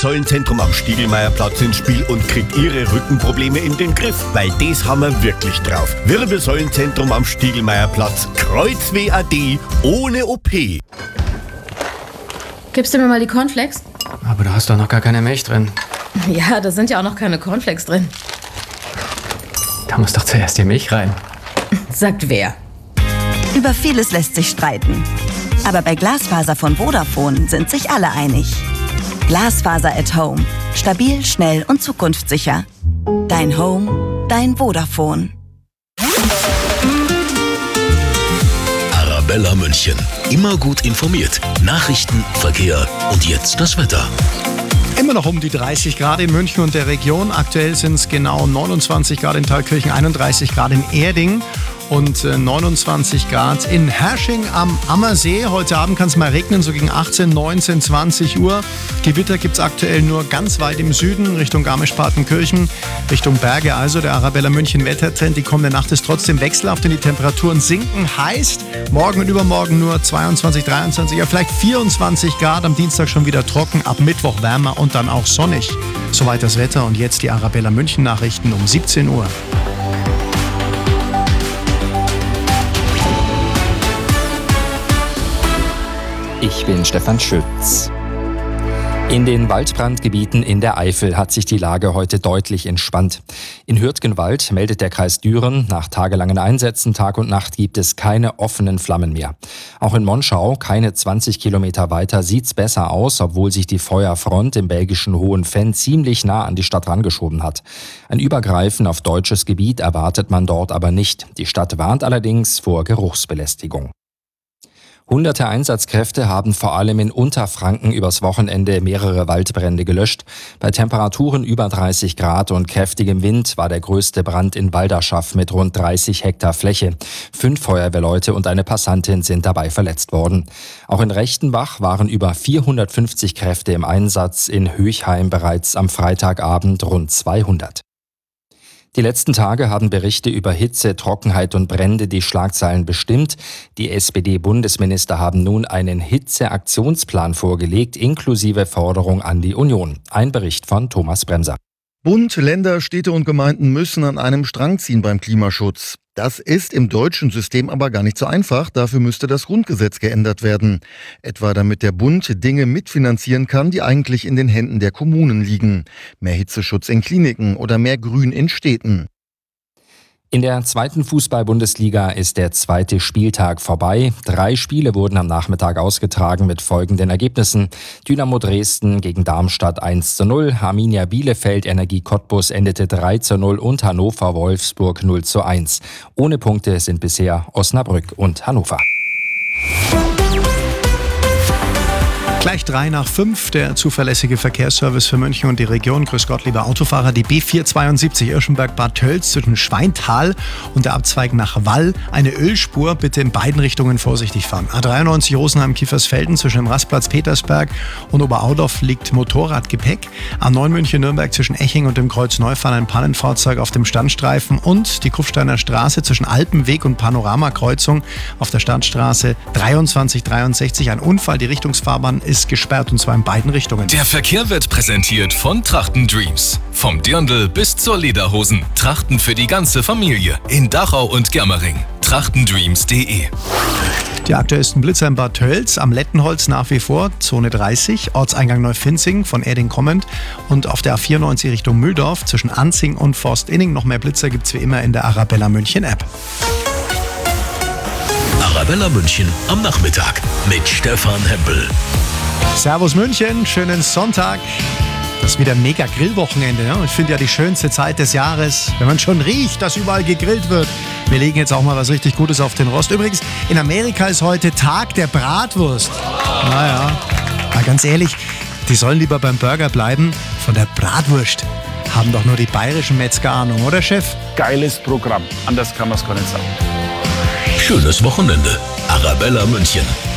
Wirbelsäulenzentrum am Stiegelmeierplatz ins Spiel und kriegt Ihre Rückenprobleme in den Griff, weil das haben wir wirklich drauf. Wirbelsäulenzentrum am Stiegelmeierplatz, Kreuzweh AD, ohne OP. Gibst du mir mal die Cornflakes? Aber da hast doch noch gar keine Milch drin. Ja, da sind ja auch noch keine Cornflakes drin. Da muss doch zuerst die Milch rein. Sagt wer? Über vieles lässt sich streiten. Aber bei Glasfaser von Vodafone sind sich alle einig. Glasfaser at Home. Stabil, schnell und zukunftssicher. Dein Home, dein Vodafone. Arabella München. Immer gut informiert. Nachrichten, Verkehr und jetzt das Wetter. Immer noch um die 30 Grad in München und der Region. Aktuell sind es genau 29 Grad in Thalkirchen, 31 Grad in Erding und 29 Grad in Hersching am Ammersee. Heute Abend kann es mal regnen, so gegen 18, 19, 20 Uhr. Gewitter gibt es aktuell nur ganz weit im Süden, Richtung Garmisch-Partenkirchen, Richtung Berge. Also der Arabella München Wettertrend. Die kommende Nacht ist trotzdem wechselhaft, denn die Temperaturen sinken. Heißt, morgen und übermorgen nur 22, 23, ja vielleicht 24 Grad. Am Dienstag schon wieder trocken, ab Mittwoch wärmer und dann auch sonnig. Soweit das Wetter und jetzt die Arabella München Nachrichten um 17 Uhr. Ich bin Stefan Schütz. In den Waldbrandgebieten in der Eifel hat sich die Lage heute deutlich entspannt. In Hürtgenwald meldet der Kreis Düren, nach tagelangen Einsätzen Tag und Nacht gibt es keine offenen Flammen mehr. Auch in Monschau, keine 20 Kilometer weiter, sieht's besser aus, obwohl sich die Feuerfront im belgischen Hohenfenn ziemlich nah an die Stadt rangeschoben hat. Ein Übergreifen auf deutsches Gebiet erwartet man dort aber nicht. Die Stadt warnt allerdings vor Geruchsbelästigung. Hunderte Einsatzkräfte haben vor allem in Unterfranken übers Wochenende mehrere Waldbrände gelöscht. Bei Temperaturen über 30 Grad und kräftigem Wind war der größte Brand in Walderschaff mit rund 30 Hektar Fläche. 5 Feuerwehrleute und eine Passantin sind dabei verletzt worden. Auch in Rechtenbach waren über 450 Kräfte im Einsatz, in Höchheim bereits am Freitagabend rund 200. Die letzten Tage haben Berichte über Hitze, Trockenheit und Brände die Schlagzeilen bestimmt. Die SPD-Bundesminister haben nun einen Hitzeaktionsplan vorgelegt, inklusive Forderung an die Union. Ein Bericht von Thomas Bremser. Bund, Länder, Städte und Gemeinden müssen an einem Strang ziehen beim Klimaschutz. Das ist im deutschen System aber gar nicht so einfach. Dafür müsste das Grundgesetz geändert werden. Etwa damit der Bund Dinge mitfinanzieren kann, die eigentlich in den Händen der Kommunen liegen. Mehr Hitzeschutz in Kliniken oder mehr Grün in Städten. In der 2. Fußball-Bundesliga ist der 2. Spieltag vorbei. 3 Spiele wurden am Nachmittag ausgetragen mit folgenden Ergebnissen. Dynamo Dresden gegen Darmstadt 1:0, Arminia Bielefeld Energie Cottbus endete 3:0 und Hannover Wolfsburg 0:1. Ohne Punkte sind bisher Osnabrück und Hannover. Gleich 3:05, der zuverlässige Verkehrsservice für München und die Region. Grüß Gott, liebe Autofahrer. Die B472 Irschenberg-Bad Tölz zwischen Schweintal und der Abzweig nach Wall. Eine Ölspur, bitte in beiden Richtungen vorsichtig fahren. A93 Rosenheim-Kiefersfelden zwischen dem Rastplatz Petersberg und Oberaudorf liegt Motorradgepäck. A9 München-Nürnberg zwischen Eching und dem Kreuz Neufahren ein Pannenfahrzeug auf dem Standstreifen und die Kufsteiner Straße zwischen Alpenweg und Panoramakreuzung auf der Stadtstraße 2363. Ein Unfall, die Richtungsfahrbahn ist gesperrt und zwar in beiden Richtungen. Der Verkehr wird präsentiert von Trachten Dreams. Vom Dirndl bis zur Lederhosen. Trachten für die ganze Familie. In Dachau und Germering. trachtendreams.de. Die aktuellsten Blitzer in Bad Tölz, am Lettenholz nach wie vor, Zone 30, Ortseingang Neufinzing von Erding kommend und auf der A94 Richtung Mühldorf zwischen Anzing und Forstinning. Noch mehr Blitzer gibt's wie immer in der Arabella München App. Arabella München am Nachmittag mit Stefan Hempel. Servus München, schönen Sonntag. Das ist wieder ein mega Grillwochenende. Ne? Ich finde ja die schönste Zeit des Jahres, wenn man schon riecht, dass überall gegrillt wird. Wir legen jetzt auch mal was richtig Gutes auf den Rost. Übrigens, in Amerika ist heute Tag der Bratwurst. Naja, mal ganz ehrlich, die sollen lieber beim Burger bleiben. Von der Bratwurst haben doch nur die bayerischen Metzger Ahnung, oder Chef? Geiles Programm, anders kann man es gar nicht sagen. Schönes Wochenende. Arabella München.